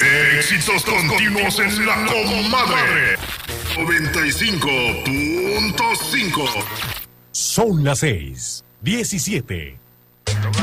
Éxitos continuos en la comadre. 95.5. Son las 6:17.